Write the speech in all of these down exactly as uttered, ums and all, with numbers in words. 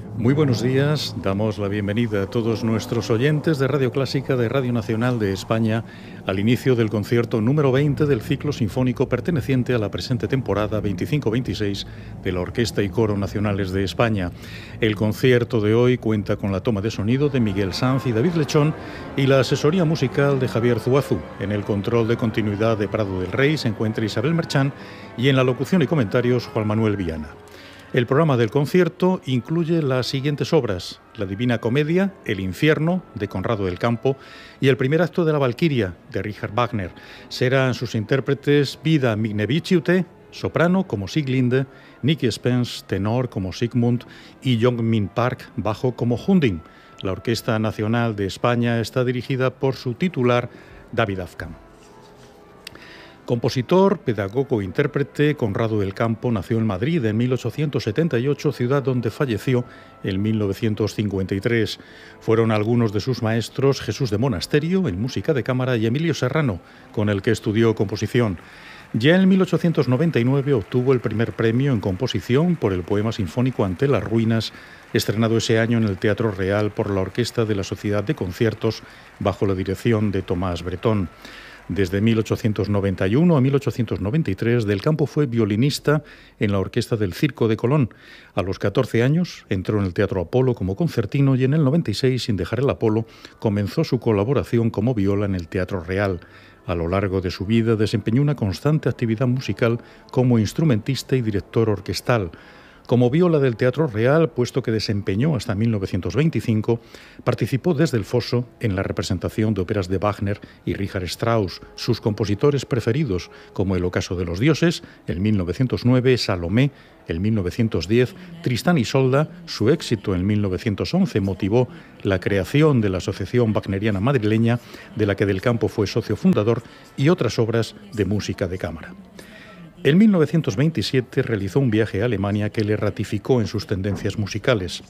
Muy buenos días, damos la bienvenida a todos nuestros oyentes de Radio Clásica de Radio Nacional de España al inicio del concierto número veinte del ciclo sinfónico perteneciente a la presente temporada veinticinco veintiséis de la Orquesta y Coro Nacionales de España. El concierto de hoy cuenta con la toma de sonido de Miguel Sanz y David Lechón y la asesoría musical de Javier Zuazu. En el control de continuidad de Prado del Rey se encuentra Isabel Merchán y en la locución y comentarios Juan Manuel Viana. El programa del concierto incluye las siguientes obras: La Divina Comedia, El Infierno, de Conrado del Campo, y el primer acto de La Valquiria, de Richard Wagner. Serán sus intérpretes Vida Migneviciute, soprano, como Sieglinde, Nicky Spence, tenor, como Sigmund, y Jong-min Park, bajo, como Hunding. La Orquesta Nacional de España está dirigida por su titular, David Afkan. Compositor, pedagogo e intérprete, Conrado del Campo nació en Madrid en mil ochocientos setenta y ocho, ciudad donde falleció en mil novecientos cincuenta y tres. Fueron algunos de sus maestros Jesús de Monasterio, en música de cámara, y Emilio Serrano, con el que estudió composición. Ya en mil ochocientos noventa y nueve obtuvo el primer premio en composición por el poema sinfónico Ante las ruinas, estrenado ese año en el Teatro Real por la Orquesta de la Sociedad de Conciertos, bajo la dirección de Tomás Bretón. Desde mil ochocientos noventa y uno a mil ochocientos noventa y tres, Del Campo fue violinista en la Orquesta del Circo de Colón. A los catorce años entró en el Teatro Apolo como concertino y en el noventa y seis, sin dejar el Apolo, comenzó su colaboración como viola en el Teatro Real. A lo largo de su vida desempeñó una constante actividad musical como instrumentista y director orquestal. Como viola del Teatro Real, puesto que desempeñó hasta mil novecientos veinticinco, participó desde el foso en la representación de óperas de Wagner y Richard Strauss, sus compositores preferidos, como El Ocaso de los Dioses, en mil novecientos nueve, Salomé, en mil novecientos diez, Tristán y Isolda. Su éxito en mil novecientos once motivó la creación de la Asociación Wagneriana Madrileña, de la que Del Campo fue socio fundador, y otras obras de música de cámara. En mil novecientos veintisiete realizó un viaje a Alemania que le ratificó en sus tendencias musicales.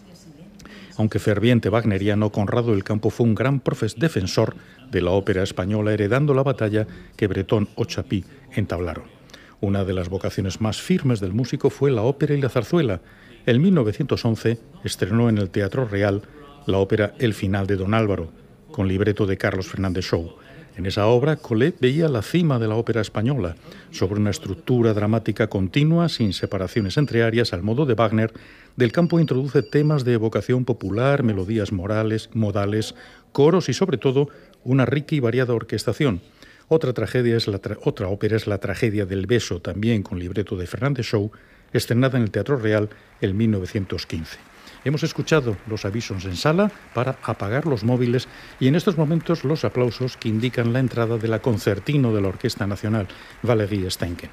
Aunque ferviente wagneriano, Conrado del Campo fue un gran profes defensor de la ópera española, heredando la batalla que Bretón o Chapí entablaron. Una de las vocaciones más firmes del músico fue la ópera y la zarzuela. En mil novecientos once estrenó en el Teatro Real la ópera El Final de Don Álvaro, con libreto de Carlos Fernández Shaw. En esa obra, Collet veía la cima de la ópera española. Sobre una estructura dramática continua, sin separaciones entre áreas, al modo de Wagner, Del Campo introduce temas de evocación popular, melodías morales, modales, coros y, sobre todo, una rica y variada orquestación. Otra, tragedia es la tra- otra ópera es La Tragedia del Beso, también con libreto de Fernández Shaw, estrenada en el Teatro Real en mil novecientos quince. Hemos escuchado los avisos en sala para apagar los móviles y en estos momentos los aplausos que indican la entrada de la concertino de la Orquesta Nacional, Valérie Steinken.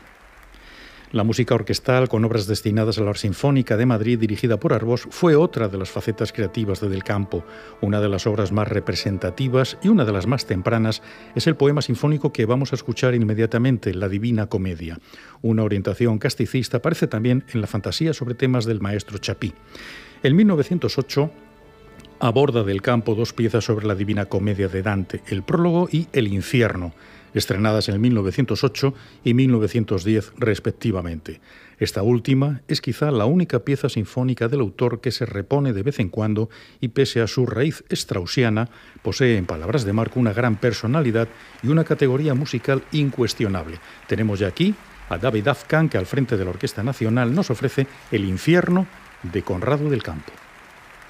La música orquestal, con obras destinadas a la Sinfónica de Madrid, dirigida por Arbós, fue otra de las facetas creativas de Del Campo. Una de las obras más representativas y una de las más tempranas es el poema sinfónico que vamos a escuchar inmediatamente, La Divina Comedia. Una orientación casticista aparece también en la fantasía sobre temas del maestro Chapí. En mil novecientos ocho aborda Del Campo dos piezas sobre la Divina Comedia de Dante, el prólogo y El Infierno, estrenadas en mil novecientos ocho y mil novecientos diez respectivamente. Esta última es quizá la única pieza sinfónica del autor que se repone de vez en cuando y, pese a su raíz straussiana, posee, en palabras de Marco, una gran personalidad y una categoría musical incuestionable. Tenemos ya aquí a David Afkan, que al frente de la Orquesta Nacional nos ofrece El Infierno de Conrado del Campo.